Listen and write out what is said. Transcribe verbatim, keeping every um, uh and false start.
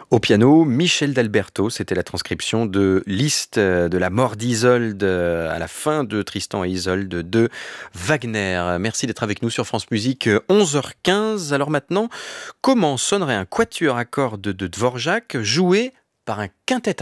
Au piano, Michel d'Alberto, c'était la transcription de Liszt, euh, de la mort d'Isolde euh, à la fin de Tristan et Isolde de Wagner. Merci d'être avec nous sur France Musique, euh, onze heures quinze. Alors maintenant, comment sonnerait un quatuor à cordes de Dvorak joué par un quintet à vent ?